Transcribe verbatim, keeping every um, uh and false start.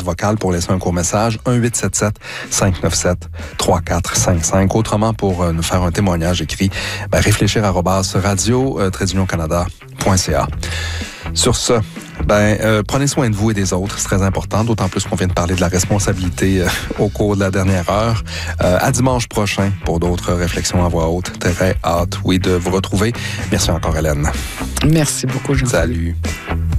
vocale pour laisser un court message. un huit sept sept cinq neuf sept trois quatre cinq cinq. Autrement, pour euh, nous faire un témoignage écrit, ben, réfléchir arobase radio tiret canada point c a. Sur ce, ben, euh, prenez soin de vous et des autres, c'est très important, d'autant plus qu'on vient de parler de la responsabilité euh, au cours de la dernière heure. Euh, à dimanche prochain pour d'autres réflexions à voix haute. Très hâte, oui, de vous retrouver. Merci encore, Hélène. Merci beaucoup, Jean. Salut.